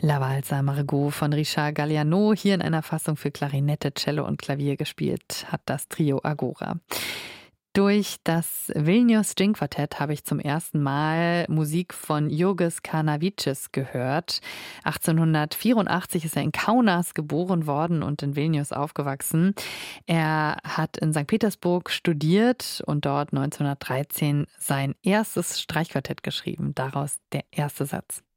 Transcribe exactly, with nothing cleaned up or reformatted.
La Valsa Margot von Richard Galliano, hier in einer Fassung für Klarinette, Cello und Klavier gespielt hat das Trio Agora. Durch das Vilnius String Quartett habe ich zum ersten Mal Musik von Jurgis Karnavicis gehört. achtzehnhundertvierundachtzig ist er in Kaunas geboren worden und in Vilnius aufgewachsen. Er hat in Sankt Petersburg studiert und dort neunzehnhundertdreizehn sein erstes Streichquartett geschrieben. Daraus der erste Satz.